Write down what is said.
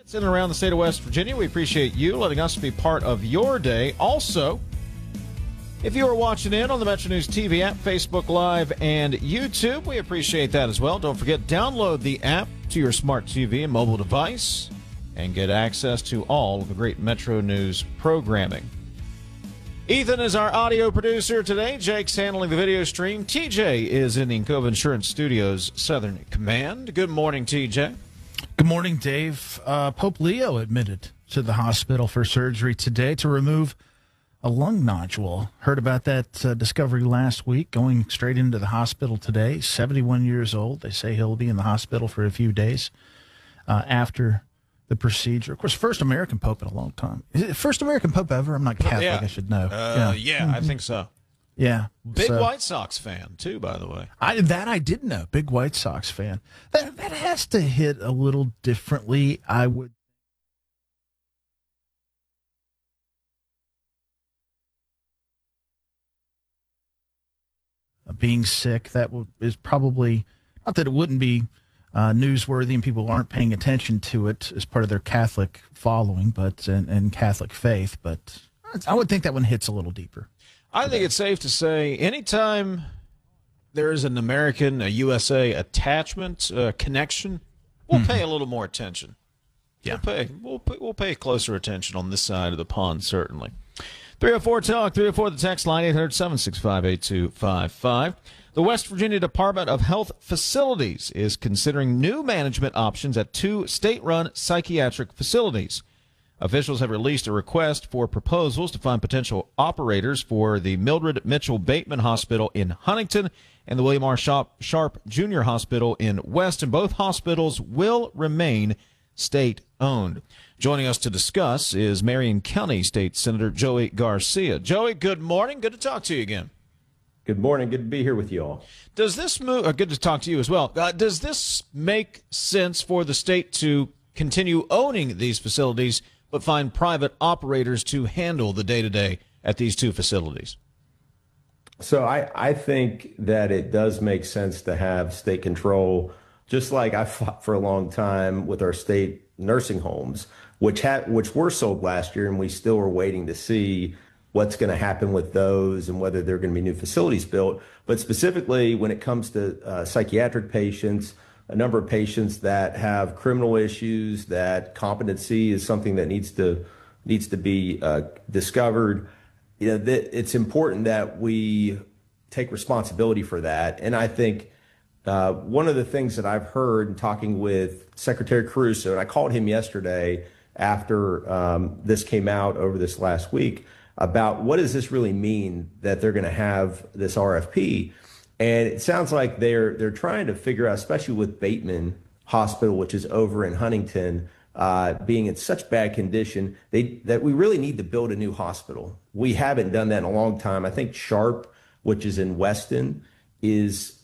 It's in and around the state of West Virginia. We appreciate you letting us be part of your day. Also, if you are watching in on the Metro News TV app, Facebook Live, and YouTube, we appreciate that as well. Don't forget, download the app to your smart TV and mobile device and get access to all of the great Metro News programming. Ethan is our audio producer today. Jake's handling the video stream. TJ is in the Encova Insurance Studios Southern Command. Good morning, TJ. Good morning, Dave. Pope Leo admitted to the hospital for surgery today to remove a lung nodule. Heard about that discovery last week, going straight into the hospital today. 71 years old. They say he'll be in the hospital for a few days after the procedure. Of course, first American Pope in a long time. Is it first American Pope ever? I'm not Catholic, I should know. Yeah, I think so. Yeah. Big White Sox fan, too, by the way. I did know. Big White Sox fan. That has to hit a little differently, I would. Being sick, is probably, not that it wouldn't be newsworthy and people aren't paying attention to it as part of their Catholic following, and Catholic faith, but I would think that one hits a little deeper. I think it's safe to say anytime there is an American, a USA attachment, connection, we'll pay a little more attention. Yeah, we'll pay closer attention on this side of the pond, certainly. 304-TALK, 304 the text line, 800-765-8255. The West Virginia Department of Health Facilities is considering new management options at 2 state-run psychiatric facilities. Officials have released a request for proposals to find potential operators for the Mildred Mitchell Bateman Hospital in Huntington and the William R. Sharp Jr. Hospital in West, and both hospitals will remain state-owned. Joining us to discuss is Marion County State Senator Joey Garcia. Joey, good morning. Good to talk to you again. Good morning. Good to be here with you all. Does this move? Good to talk to you as well. Does this make sense for the state to continue owning these facilities but find private operators to handle the day-to-day at these 2 facilities? So I think that it does make sense to have state control, just like I fought for a long time with our state nursing homes, which were sold last year, and we still are waiting to see what's going to happen with those and whether there are going to be new facilities built. But specifically when it comes to psychiatric patients, a number of patients that have criminal issues, that competency is something that needs to be discovered. It's important that we take responsibility for that. And I think one of the things that I've heard in talking with Secretary Caruso, and I called him yesterday after this came out over this last week, about what does this really mean that they're going to have this RFP. And it sounds like they're trying to figure out, especially with Bateman Hospital, which is over in Huntington, being in such bad condition, that we really need to build a new hospital. We haven't done that in a long time. I think Sharp, which is in Weston, is